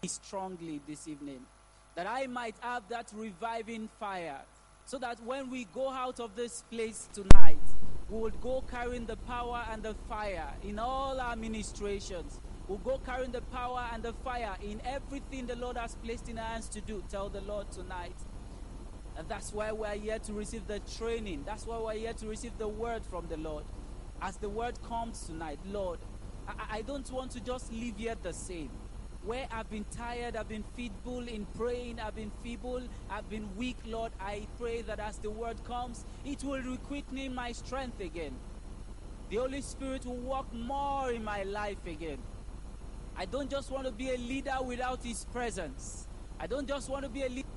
strongly this evening, that I might have that reviving fire, so that when we go out of this place tonight, we would go carrying the power and the fire in all our ministrations. We'll go carrying the power and the fire in everything the Lord has placed in our hands to do. Tell the Lord tonight. And that's why we're here to receive the training. That's why we're here to receive the word from the Lord. As the word comes tonight, Lord, I don't want to just leave here the same. Where I've been tired, I've been feeble in praying, I've been feeble, I've been weak, Lord, I pray that as the word comes, it will requicken my strength again. The Holy Spirit will work more in my life again. I don't just want to be a leader without His presence. I don't just want to be a leader